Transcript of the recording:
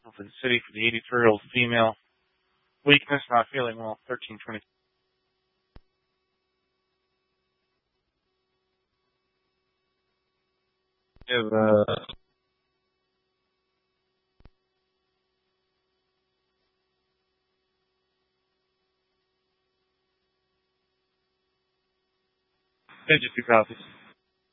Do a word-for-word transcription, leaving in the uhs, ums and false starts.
medical for the city for the eighty-three-year-old female. Weakness, not feeling well, thirteen twenty. Give, uh, fifty-two copies.